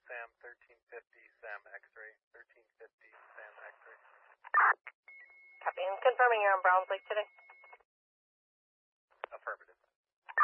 Sam 1350, Sam X-ray, 1350, Sam X-ray. Copy. And confirming you're on Browns Lake today? Affirmative.